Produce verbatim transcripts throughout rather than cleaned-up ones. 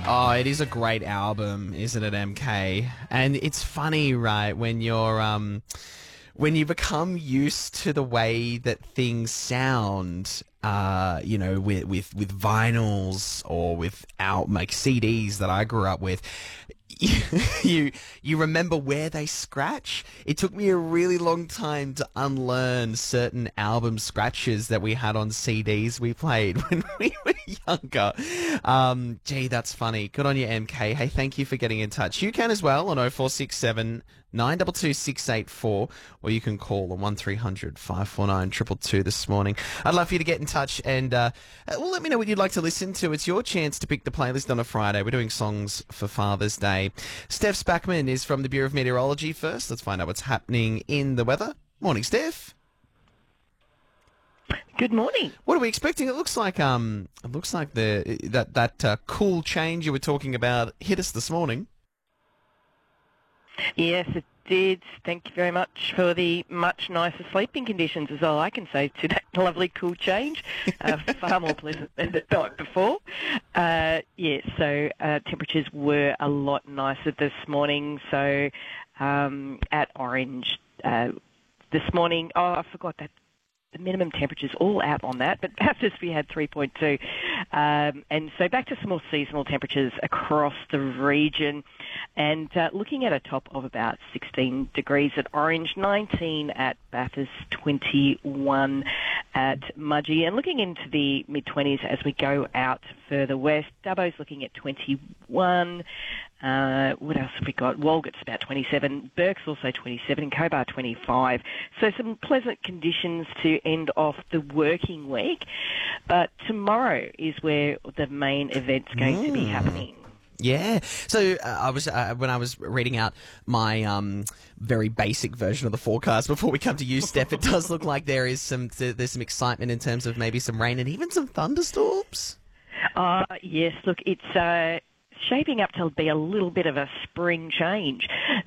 Oh, it is a great album, isn't it, M K? And it's funny, right, when you're um when you become used to the way that things sound, uh, you know, with with with vinyls or with out like C Ds that I grew up with. you you remember where they scratch. It took me a really long time to unlearn certain album scratches that we had on C Ds we played when we were younger. Um, gee, that's funny. Good on you, M K. Hey, thank you for getting in touch. You can as well on oh four six seven, nine two two, six eight four, or you can call on one three hundred, five four nine, two two two this morning. I'd love for you to get in touch and uh, well, let me know what you'd like to listen to. It's your chance to pick the playlist on a Friday. We're doing songs for Father's Day. Steph Spackman is from the Bureau of Meteorology first. Let's find out what's happening in the weather. Morning, Steph. Good morning. What are we expecting? It looks like um, it looks like the that that uh, cool change you were talking about hit us this morning. Yes, it did. Thank you very much for the much nicer sleeping conditions, is all I can say to that lovely cool change. Uh, far more pleasant than the night before. Uh, yes, so uh, temperatures were a lot nicer this morning. So um, at Orange uh, this morning, oh, I forgot that. The minimum temperature's all out on that, but Bathurst we had three point two. Um, and so back to some more seasonal temperatures across the region. And uh, looking at a top of about sixteen degrees at Orange, nineteen at Bathurst, twenty-one at Mudgee. And looking into the mid-twenties as we go out further west, Dubbo's looking at twenty-one. Uh, what else have we got? Walgett's about twenty-seven. Burke's also twenty-seven. And Cobar twenty-five. So some pleasant conditions to end off the working week. But tomorrow is where the main event's going mm. to be happening. Yeah. So uh, I was uh, when I was reading out my um, very basic version of the forecast before we come to you, Steph, it does look like there is some there's some excitement in terms of maybe some rain and even some thunderstorms. Uh, yes. Look, it's uh, shaping up to be a little bit of a spring change.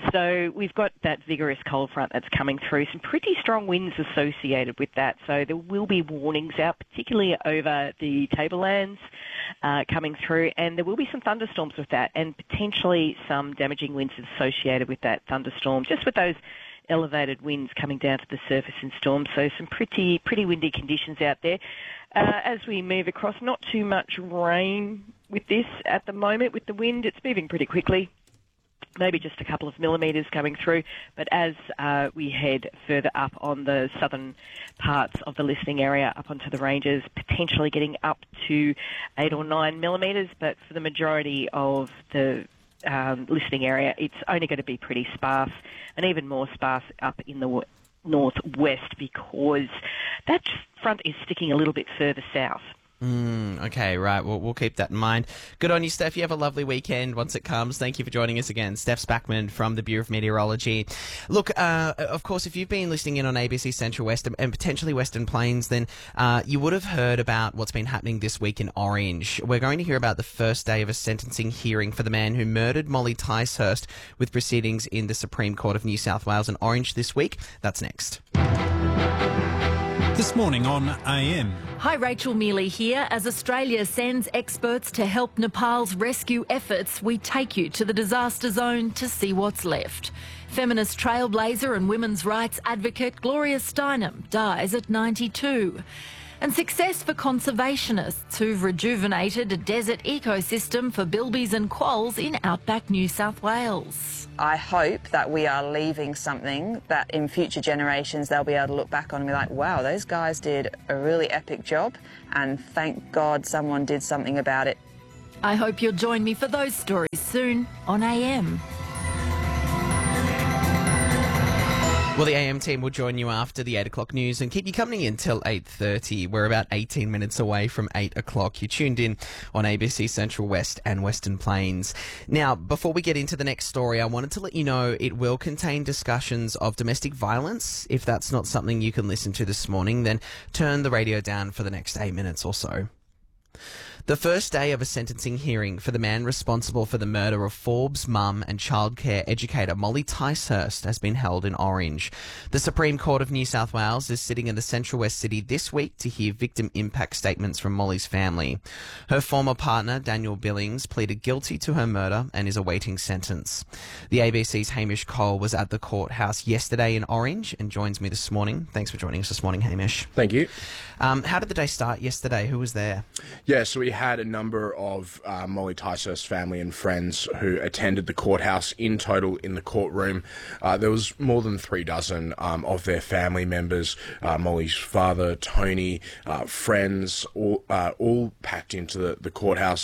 So we've got that vigorous cold front that's coming through, some pretty strong winds associated with that. So there will be warnings out, particularly over the tablelands uh, coming through, and there will be some thunderstorms with that and potentially some damaging winds associated with that thunderstorm, just with those elevated winds coming down to the surface in storms. So some pretty, pretty windy conditions out there. Uh, as we move across, not too much rain with this at the moment. With the wind, it's moving pretty quickly. Maybe just a couple of millimetres coming through. But as uh, we head further up on the southern parts of the listening area, up onto the ranges, potentially getting up to eight or nine millimetres. But for the majority of the um, listening area, it's only going to be pretty sparse, and even more sparse up in the w- northwest, because that front is sticking a little bit further south. Mm, okay, right. We'll, we'll keep that in mind. Good on you, Steph. You have a lovely weekend once it comes. Thank you for joining us again. Steph Spackman from the Bureau of Meteorology. Look, uh, of course, if you've been listening in on A B C Central West and potentially Western Plains, then uh, you would have heard about what's been happening this week in Orange. We're going to hear about the first day of a sentencing hearing for the man who murdered Molly Ticehurst, with proceedings in the Supreme Court of New South Wales and Orange this week. That's next. This morning on A M. Hi, Rachel Mealy here. As Australia sends experts to help Nepal's rescue efforts, we take you to the disaster zone to see what's left. Feminist trailblazer and women's rights advocate Gloria Steinem dies at ninety-two. And success for conservationists who've rejuvenated a desert ecosystem for bilbies and quolls in outback New South Wales. I hope that we are leaving something that in future generations they'll be able to look back on and be like, wow, those guys did a really epic job, and thank God someone did something about it. I hope you'll join me for those stories soon on A M. Well, the A M team will join you after the eight o'clock news and keep you company until eight thirty. We're about eighteen minutes away from eight o'clock. You tuned in on A B C Central West and Western Plains. Now, before we get into the next story, I wanted to let you know it will contain discussions of domestic violence. If that's not something you can listen to this morning, then turn the radio down for the next eight minutes or so. The first day of a sentencing hearing for the man responsible for the murder of Forbes mum and childcare educator Molly Ticehurst has been held in Orange. The Supreme Court of New South Wales is sitting in the Central West City this week to hear victim impact statements from Molly's family. Her former partner, Daniel Billings, pleaded guilty to her murder and is awaiting sentence. The A B C's Hamish Cole was at the courthouse yesterday in Orange and joins me this morning. Thanks for joining us this morning, Hamish. Thank you. Um, how did the day start yesterday? Who was there? Yeah, so we had a number of uh, Molly Ticehurst's family and friends who attended the courthouse. In total, in the courtroom, uh, there was more than three dozen um, of their family members, uh, Molly's father, Tony, uh, friends, all, uh, all packed into the, the courthouse.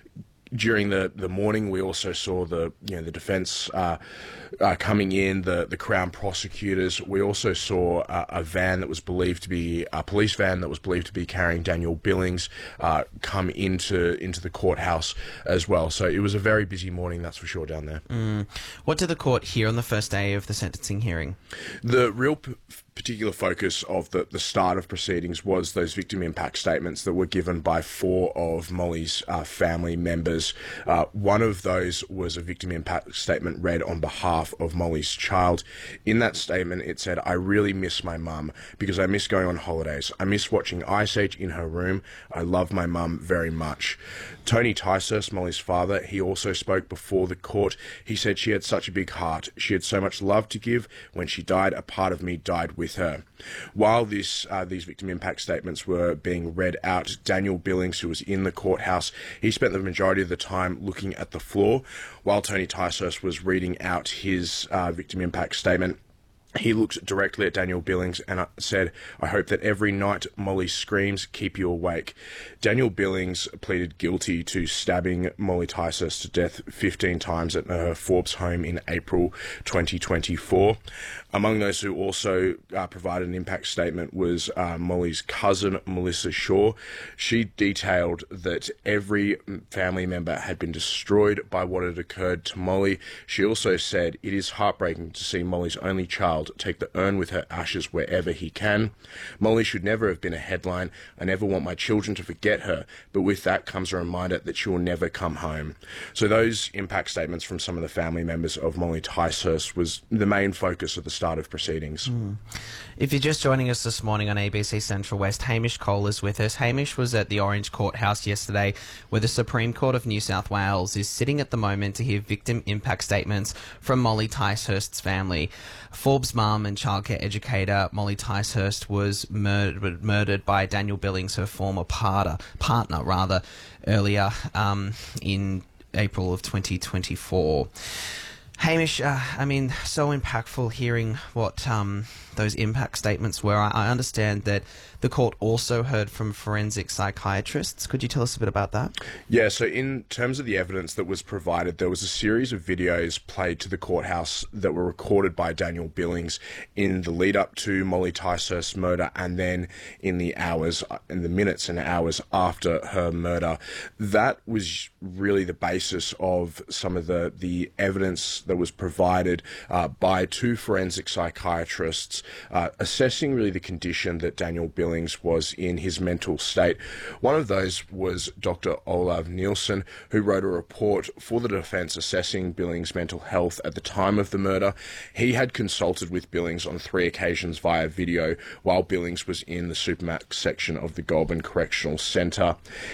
During the, the morning, we also saw the you know the defence uh, uh, coming in, the the Crown prosecutors. We also saw uh, a van that was believed to be a police van that was believed to be carrying Daniel Billings uh, come into into the courthouse as well. So it was a very busy morning, that's for sure, down there. Mm. What did the court hear on the first day of the sentencing hearing? The real p- particular focus of the, the start of proceedings was those victim impact statements that were given by four of Molly's uh, family members. Uh, one of those was a victim impact statement read on behalf of Molly's child. In that statement, it said, "I really miss my mum because I miss going on holidays. I miss watching Ice Age in her room. I love my mum very much." Tony Ticehurst, Molly's father, he also spoke before the court. He said she had such a big heart. She had so much love to give. When she died, a part of me died with her. While this, uh, these victim impact statements were being read out, Daniel Billings, who was in the courthouse, he spent the majority of the time looking at the floor. While Tony Ticehurst was reading out his uh, victim impact statement, he looked directly at Daniel Billings and said, "I hope that every night Molly screams keep you awake." Daniel Billings pleaded guilty to stabbing Molly Ticehurst to death fifteen times at her Forbes home in April twenty twenty-four. Among those who also uh, provided an impact statement was uh, Molly's cousin, Melissa Shaw. She detailed that every family member had been destroyed by what had occurred to Molly. She also said, "It is heartbreaking to see Molly's only child take the urn with her ashes wherever he can. Molly should never have been a headline. I never want my children to forget her, but with that comes a reminder that she will never come home." So those impact statements from some of the family members of Molly Ticehurst was the main focus of the start of proceedings. Mm. If you're just joining us this morning on A B C Central West, Hamish Cole is with us. Hamish was at the Orange Courthouse yesterday, where the Supreme Court of New South Wales is sitting at the moment to hear victim impact statements from Molly Ticehurst's family. Forbes mum and childcare educator Molly Ticehurst was murdered, murdered by Daniel Billings, her former partner, partner rather, earlier um, in April of twenty twenty-four. Hamish, uh, I mean, so impactful hearing what um, those impact statements were. I, I understand that the court also heard from forensic psychiatrists. Could you tell us a bit about that? Yeah, so in terms of the evidence that was provided, there was a series of videos played to the courthouse that were recorded by Daniel Billings in the lead up to Molly Ticehurst's murder and then in the hours, in the minutes and hours after her murder. That was really the basis of some of the, the evidence that was provided uh, by two forensic psychiatrists uh, assessing really the condition that Daniel Billings was in, his mental state. One of those was Doctor Olav Nielsen, who wrote a report for the defence assessing Billings' mental health at the time of the murder. He had consulted with Billings on three occasions via video while Billings was in the Supermax section of the Goulburn Correctional Centre.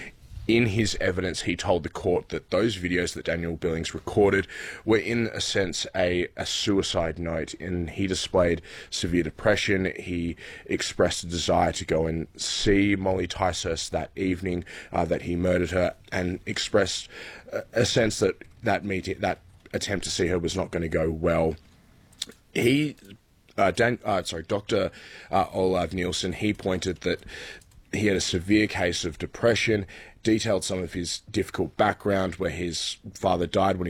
In his evidence, he told the court that those videos that Daniel Billings recorded were, in a sense, a, a suicide note, and he displayed severe depression. He expressed a desire to go and see Molly Ticehurst that evening uh, that he murdered her, and expressed a, a sense that that meeting, that attempt to see her was not going to go well. He, uh, Dan, uh, sorry, Doctor Uh, Olav Nielsen, he pointed that he had a severe case of depression, detailed some of his difficult background where his father died when he